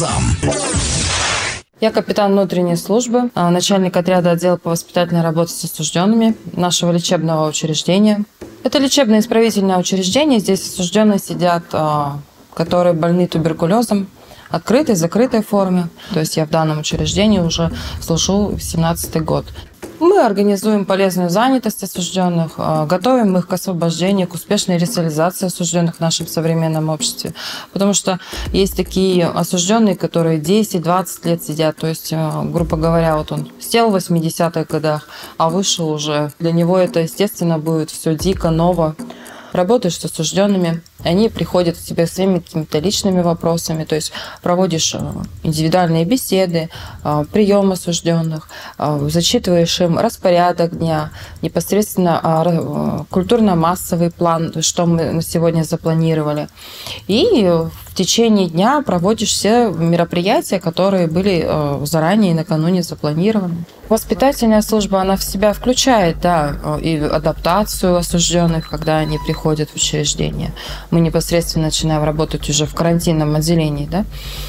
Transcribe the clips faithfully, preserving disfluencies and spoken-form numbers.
Я капитан внутренней службы, начальник отряда отдела по воспитательной работе с осужденными нашего лечебного учреждения. Это лечебно-исправительное учреждение. Здесь осужденные сидят, которые больны туберкулезом, открытой, закрытой форме. То есть я в данном учреждении уже служу семнадцатый год. Мы организуем полезную занятость осужденных, готовим их к освобождению, к успешной ресоциализации осужденных в нашем современном обществе. Потому что есть такие осужденные, которые десять-двадцать лет сидят. То есть, грубо говоря, вот он сел в восьмидесятых годах, а вышел уже. Для него это, естественно, будет все дико, ново. Работаешь с осужденными, они приходят к тебе своими какими-то личными вопросами, то есть проводишь индивидуальные беседы, прием осужденных, зачитываешь им распорядок дня, непосредственно культурно-массовый план, что мы на сегодня запланировали. И в течение дня проводишь все мероприятия, которые были заранее и накануне запланированы. Воспитательная служба, она в себя включает, да, и адаптацию осужденных, когда они приходят в учреждение. Мы непосредственно начинаем работать уже в карантинном отделении, да,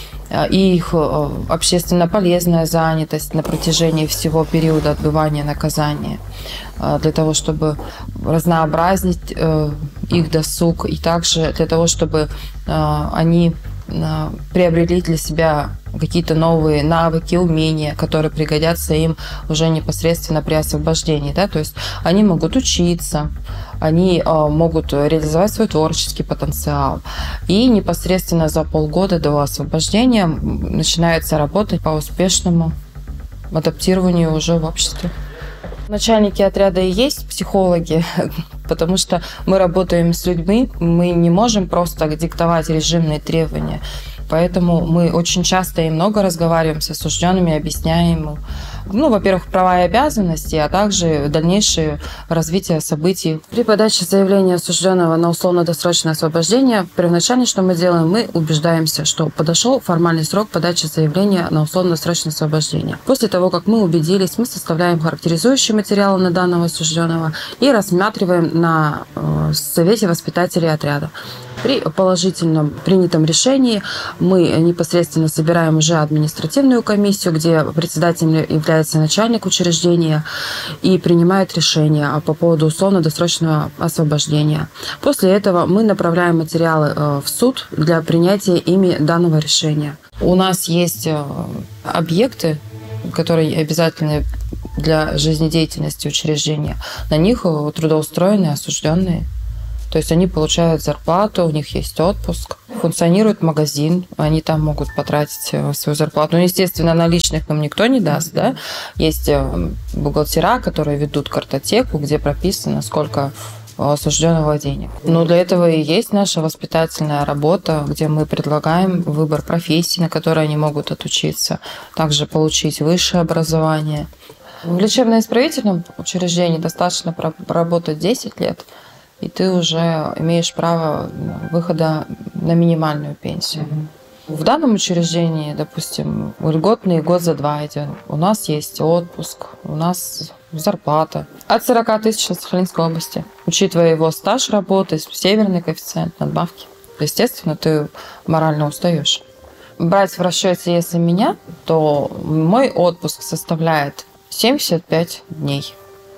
и их общественно полезная занятость на протяжении всего периода отбывания наказания, для того, чтобы разнообразить их досуг, и также для того, чтобы они приобрели для себя какие-то новые навыки, умения, которые пригодятся им уже непосредственно при освобождении. Да? То есть они могут учиться, они могут реализовать свой творческий потенциал. И непосредственно за полгода до освобождения начинается работать по успешному адаптированию уже в обществе. Начальники отряда и есть психологи, потому что мы работаем с людьми, мы не можем просто диктовать режимные требования. Поэтому мы очень часто и много разговариваем с осужденными, объясняем им, ну, во-первых, права и обязанности, а также дальнейшее развитие событий. При подаче заявления осужденного на условно-досрочное освобождение, первоначально, что мы делаем, мы убеждаемся, что подошел формальный срок подачи заявления на условно-досрочное освобождение. После того, как мы убедились, мы составляем характеризующие материалы на данного осужденного и рассматриваем на э, совете воспитателей отряда. При положительном принятом решении мы непосредственно собираем уже административную комиссию, где председателем является начальник учреждения и принимает решение по поводу условно-досрочного освобождения. После этого мы направляем материалы в суд для принятия ими данного решения. У нас есть объекты, которые обязательны для жизнедеятельности учреждения. На них трудоустроены осужденные. То есть они получают зарплату, у них есть отпуск, функционирует магазин, они там могут потратить свою зарплату. Ну, естественно, наличных нам никто не даст, да. Есть бухгалтера, которые ведут картотеку, где прописано, сколько у осужденного денег. Но для этого и есть наша воспитательная работа, где мы предлагаем выбор профессий, на которые они могут отучиться, также получить высшее образование. В лечебно-исправительном учреждении достаточно проработать десять лет, и ты уже имеешь право выхода на минимальную пенсию. Mm-hmm. В данном учреждении, допустим, льготный год за два идет. У нас есть отпуск, у нас зарплата. От сорока тысяч на Сахалинской области. Учитывая его стаж работы, северный коэффициент надбавки, естественно, ты морально устаешь. Брать в расчете, если меня, то мой отпуск составляет семьдесят пять дней.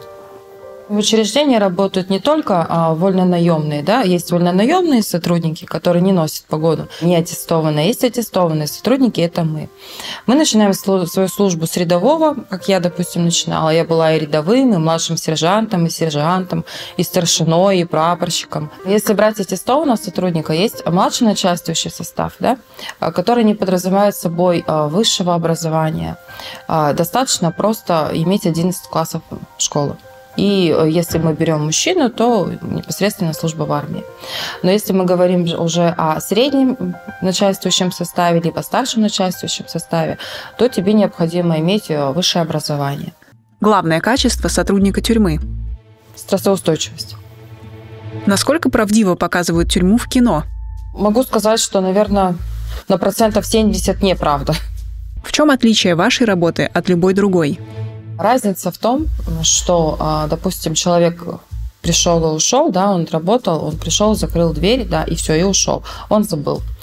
В учреждении работают не только а, вольнонаемные, да, есть вольнонаемные сотрудники, которые не носят погоду, не аттестованные, есть аттестованные сотрудники, это мы. Мы начинаем слу- свою службу с рядового, как я, допустим, начинала. Я была и рядовым, и младшим сержантом, и сержантом, и старшиной, и прапорщиком. Если брать аттестованного сотрудника, есть младший начальствующий состав, да, который не подразумевает собой а, высшего образования. А, достаточно просто иметь одиннадцать классов школы. И если мы берем мужчину, то непосредственно служба в армии. Но если мы говорим уже о среднем начальствующем составе, либо старшем начальствующем составе, то тебе необходимо иметь высшее образование. Главное качество сотрудника тюрьмы. Стрессоустойчивость. Насколько правдиво показывают тюрьму в кино? Могу сказать, что, наверное, на процентов семьдесят неправда. В чем отличие вашей работы от любой другой? Разница в том, что, допустим, человек пришел и ушел, да, он работал, он пришел, закрыл дверь, да, и все, и ушел. Он забыл.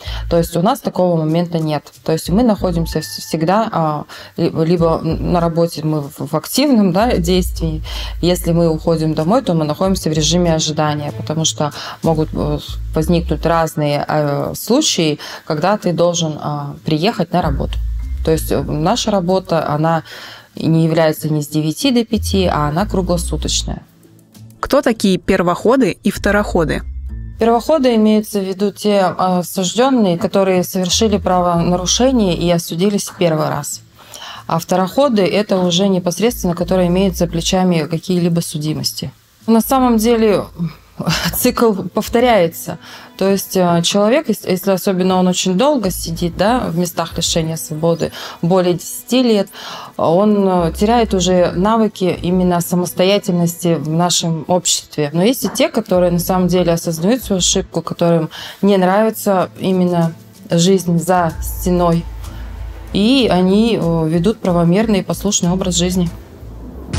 То есть у нас такого момента нет. То есть мы находимся всегда либо на работе мы в активном, да, действии. Если мы уходим домой, то мы находимся в режиме ожидания, потому что могут возникнуть разные случаи, когда ты должен приехать на работу. То есть наша работа, она не является ни с девяти до пяти, а она круглосуточная. Кто такие первоходы и второходы? Первоходы имеются в виду те осужденные, которые совершили правонарушение и осудились в первый раз. А второходы – это уже непосредственно, которые имеют за плечами какие-либо судимости. На самом деле цикл повторяется. То есть человек, если особенно он очень долго сидит, да, в местах лишения свободы, более десяти лет, он теряет уже навыки именно самостоятельности в нашем обществе. Но есть и те, которые на самом деле осознают свою ошибку, которым не нравится именно жизнь за стеной, и они ведут правомерный и послушный образ жизни.